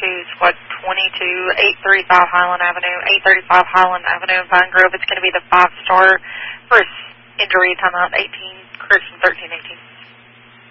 Squad 22, 835 Highland Avenue, 835 Highland Avenue in Vine Grove. It's going to be the 5-star first injury timeout 18, correction 1318.